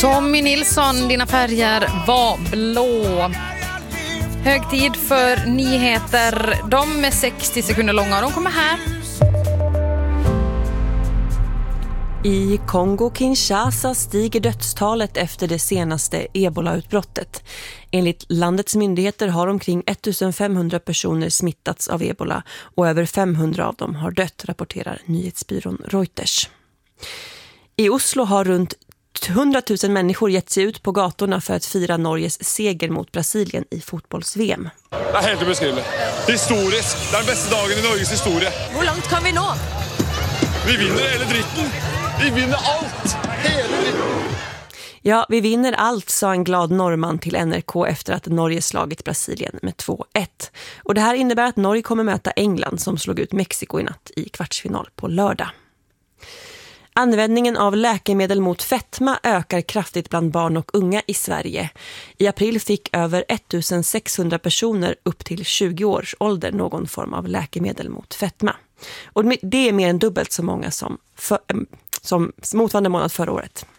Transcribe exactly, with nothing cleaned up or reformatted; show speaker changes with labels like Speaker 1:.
Speaker 1: Tommy Nilsson, dina färger var blå. Hög tid för nyheter. De är sextio sekunder långa och de kommer här.
Speaker 2: I Kongo-Kinshasa stiger dödstalet efter det senaste ebola-utbrottet. Enligt landets myndigheter har omkring femtonhundra personer smittats av ebola och över femhundra av dem har dött, rapporterar nyhetsbyrån Reuters. I Oslo har runt hundratusen människor gett sig ut på gatorna för att fira Norges seger mot Brasilien i fotbolls-V M.
Speaker 3: Det är helt obeskrivligt. Historisk. Det är den bästa dagen i Norges historia.
Speaker 4: Hur långt kan vi nå?
Speaker 3: Vi vinner hela dritten. Vi vinner allt. Hela dritten.
Speaker 2: Ja, vi vinner allt, sa en glad norrman till N R K efter att Norge slagit Brasilien med två ett. Och det här innebär att Norge kommer möta England som slog ut Mexiko i natt i kvartsfinal på lördag. Användningen av läkemedel mot fetma ökar kraftigt bland barn och unga i Sverige. I april fick över ettusensexhundra personer upp till tjugo års ålder någon form av läkemedel mot fetma. Och det är mer än dubbelt så många som, för, som motsvarande månad förra året.